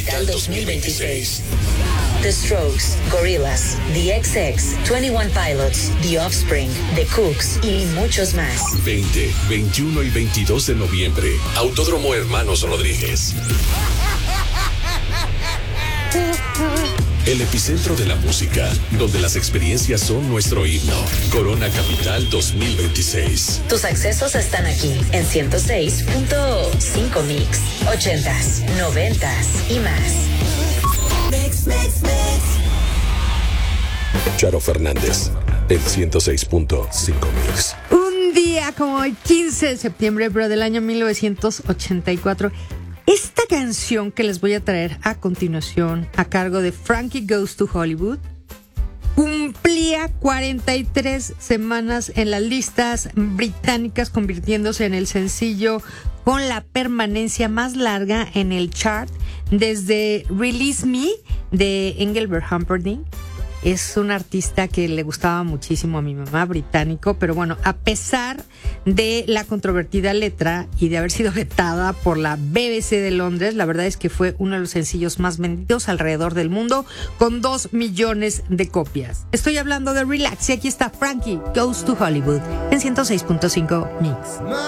Capital 2026. The Strokes, Gorillaz, The XX, 21 Pilots, The Offspring, The Cooks y muchos más. 20, 21 y 22 de noviembre. Autódromo Hermanos Rodríguez. El epicentro de la música, donde las experiencias son nuestro himno. Corona Capital 2026. Tus accesos están aquí en 106.5 Mix, 80s, 90s y más. Charo Fernández, el 106.5 Mix. Un día como el 15 de septiembre, pero del año 1984, esta canción que les voy a traer a continuación, a cargo de Frankie Goes to Hollywood, cumplía 43 semanas en las listas británicas, convirtiéndose en el sencillo con la permanencia más larga en el chart desde Release Me de Engelbert Humperdinck. Es un artista que le gustaba muchísimo a mi mamá, británico, pero bueno, a pesar de la controvertida letra y de haber sido vetada por la BBC de Londres, la verdad es que fue uno de los sencillos más vendidos alrededor del mundo, con 2 millones de copias. Estoy hablando de Relax y aquí está Frankie Goes to Hollywood en 106.5 Mix.